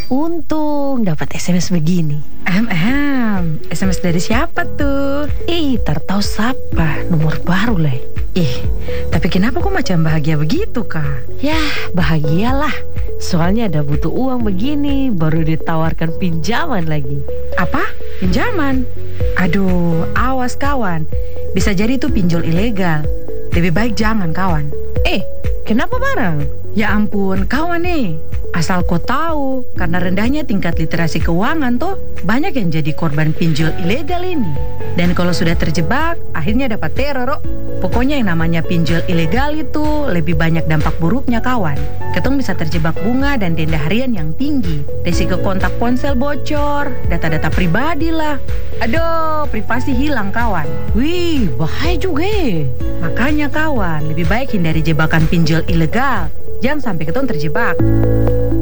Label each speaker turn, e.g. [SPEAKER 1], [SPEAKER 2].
[SPEAKER 1] Untung dapat SMS begini.
[SPEAKER 2] SMS dari siapa tuh?
[SPEAKER 1] Tertahu siapa nomor baru lah.
[SPEAKER 2] Tapi kenapa kok macam bahagia begitu, Kak?
[SPEAKER 1] Yah, bahagialah. Soalnya ada butuh uang begini, baru ditawarkan pinjaman lagi.
[SPEAKER 2] Apa? Pinjaman? Aduh, awas kawan. Bisa jadi itu pinjol ilegal. Lebih baik jangan, kawan.
[SPEAKER 1] Kenapa barang?
[SPEAKER 2] Ya ampun, kawan nih. Asal kau tahu, karena rendahnya tingkat literasi keuangan tuh, banyak yang jadi korban pinjol ilegal ini. Dan kalau sudah terjebak, akhirnya dapat teror. Pokoknya yang namanya pinjol ilegal itu lebih banyak dampak buruknya, kawan. Ketong bisa terjebak bunga dan denda harian yang tinggi. Risiko kontak ponsel bocor, data-data pribadi lah. Aduh, privasi hilang, kawan.
[SPEAKER 1] Wih, bahaya juga.
[SPEAKER 2] Makanya kawan, lebih baik hindari jebakan pinjol ilegal. Jangan sampai ketong terjebak.